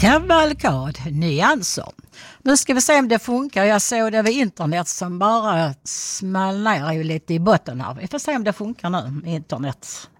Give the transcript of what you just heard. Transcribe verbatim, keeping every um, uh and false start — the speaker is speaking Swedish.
Kavalkad, nyanser. Nu ska vi se om det funkar. Jag såg det vid internet som bara small ner lite i botten här. Vi får se om det funkar nu med internet.